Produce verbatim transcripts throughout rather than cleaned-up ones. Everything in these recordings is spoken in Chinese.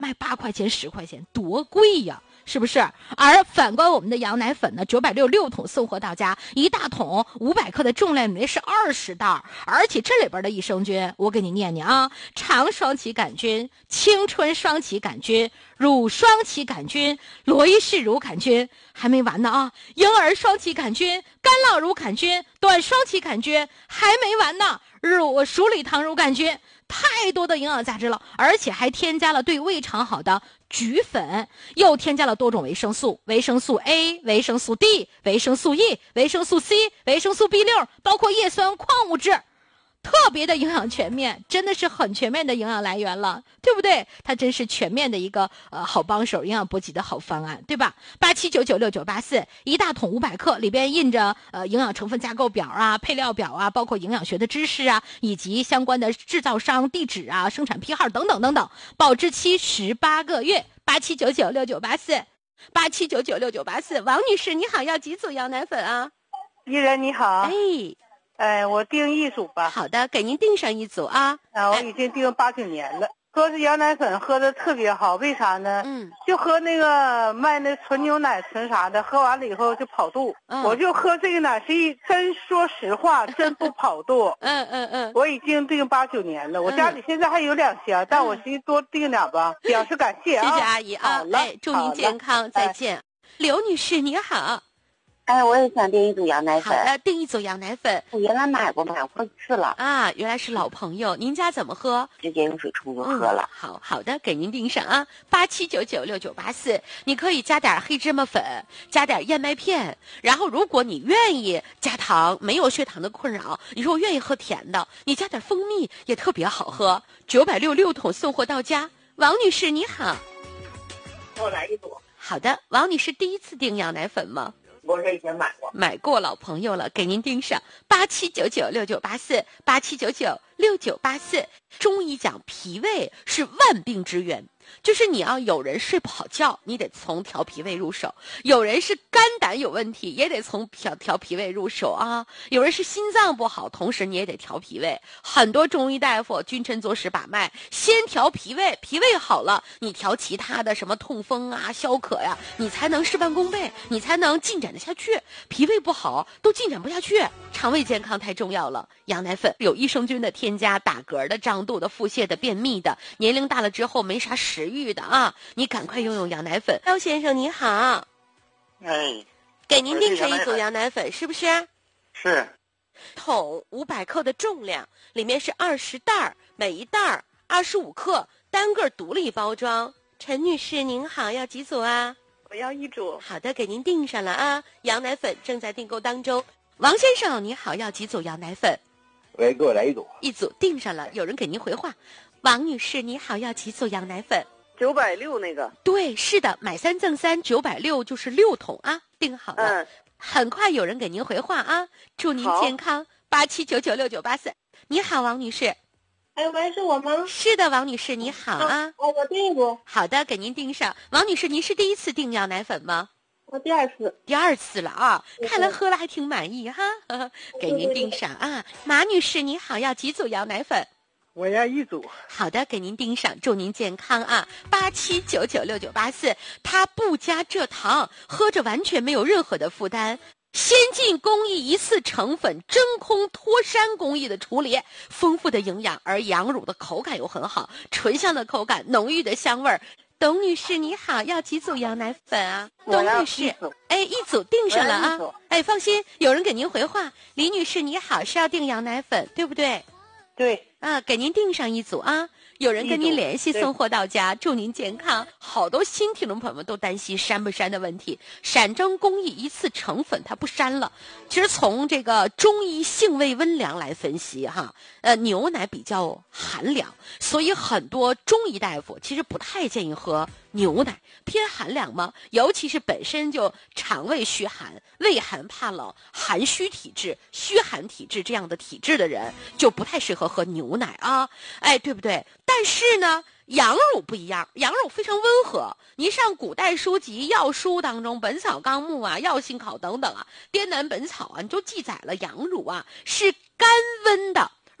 卖八块钱十块钱，多贵呀，是不是？而反观我们的羊奶粉呢，九百六六桶送货到家，一大桶五百克的重量里面是二十袋，而且这里边的益生菌我给你念念啊：肠双歧杆菌、青春双歧杆菌、乳双歧杆菌、罗伊氏乳杆菌，还没完呢啊！婴儿双歧杆菌、干酪乳杆菌、短双歧杆菌，还没完呢！乳鼠李糖乳杆菌，太多的营养价值了，而且还添加了对胃肠好的菊粉，又添加了多种维生素，维生素 A、维生素 D、维生素 E、维生素 C、维生素 B 六， 包括叶酸、矿物质，特别的营养全面，真的是很全面的营养来源了，对不对？它真是全面的一个呃好帮手，营养补给的好方案，对吧？八七九九六九八四，一大桶五百克，里边印着呃营养成分架构表啊、配料表啊，包括营养学的知识啊，以及相关的制造商地址啊、生产批号等等等等，保质期十八个月。八七九九六九八四，八七九九六九八四，王女士你好，要几组羊奶粉啊？ 依人你好， 哎， 哎，我订一组吧。 好的，给您订上一组啊。 啊，我已经订八九年了。说是羊奶粉喝的特别好，为啥呢？ 嗯， 就喝那个卖那纯牛奶纯啥的，喝完了以后就跑肚。 嗯、 我就喝这个奶是一真说实话，真不跑肚。 嗯嗯嗯， 我已经订八九年了，我家里现在还有两箱，嗯、但我寻思多订点吧，表示感谢啊。 谢谢阿姨啊，哎，祝您健康，再见。哎、刘女士你好。 哎，我也想订一组羊奶粉。 好的，订一组羊奶粉。 我原来买过，买过一次了。 啊，原来是老朋友。您家怎么喝？ 直接用水冲就喝了。 嗯、好好的，给您订上啊，八七九九六九八四。你可以加点黑芝麻粉，加点燕麦片。然后，如果你愿意加糖，没有血糖的困扰，你说我愿意喝甜的，你加点蜂蜜也特别好喝。九百六六桶送货到家。王女士你好。 给我来一组。 好的，王女士第一次订羊奶粉吗？ 我是以前买过， 买过老朋友了，给您订上八七九九六九八四，八七九九六九八四。中医讲脾胃是万病之源，就是你要有人睡不好觉，你得从调脾胃入手；有人是肝胆有问题，也得从调调脾胃入手啊；有人是心脏不好，同时你也得调脾胃。很多中医大夫君臣佐使把脉，先调脾胃，脾胃好了，你调其他的什么痛风啊、消渴呀、啊，你才能事半功倍，你才能进展得下去。脾胃不好都进展不下去，肠胃健康太重要了。羊奶粉有益生菌的添加，打嗝的、胀肚的、腹泻的、便秘的，年龄大了之后没啥食欲的啊，你赶快用用羊奶粉。高先生你好， 哎， 给您订上一组羊奶粉，是不是？ 是。 桶五百克的重量，里面是二十袋，每一袋二十五克，单个独立包装。陈女士您好，要几组啊？ 我要一组。 好的，给您订上了啊，羊奶粉正在订购当中。王先生你好，要几组羊奶粉？ 喂，给我来一组。 一组订上了，有人给您回话。王女士你好，要几组羊奶粉？ 九百六那个。 对，是的，买三赠三，九百六就是六桶啊，订好了。嗯，很快有人给您回话啊，祝您健康。八七九九六九八四。你好，王女士。 哎，喂，是我吗？ 是的，王女士你好啊。 哦，我订一组。 好的，给您订上。王女士，您是第一次订羊奶粉吗？ 我第二次。 第二次了啊，看来喝了还挺满意哈，呵呵，给您订上啊。马女士你好，要几组羊奶粉？ 我要一组。 好的，给您订上，祝您健康啊。八七九九六九八四，它不加蔗糖，喝着完全没有任何的负担。先进工艺一次成粉真空脱山工艺的处理，丰富的营养，而羊乳的口感又很好，醇香的口感，浓郁的香味儿。董女士你好，要几组羊奶粉啊？董女士，哎，一组订上了啊。哎，放心，有人给您回话。李女士你好，是要订羊奶粉对不对？ 对。 啊，给您订上一组啊。有人跟您联系送货到家，祝您健康。好多新听众朋友们都担心膻不膻的问题，闪蒸工艺一次成粉它不膻了。其实从这个中医性味温凉来分析哈，呃，牛奶比较寒凉，所以很多中医大夫其实不太建议喝牛奶，偏寒凉嘛，尤其是本身就肠胃虚寒、胃寒怕冷、寒虚体质、虚寒体质这样的体质的人，就不太适合喝牛奶啊，哎，对不对？但是呢，羊乳不一样，羊乳非常温和。你上古代书籍、药书当中，《本草纲目》啊、《药性考》等等啊，《滇南本草》啊，你就记载了羊乳啊是甘温的、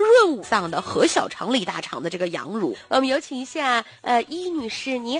润五脏的和小肠、利大肠的这个羊乳。我们有请一下呃伊女士，你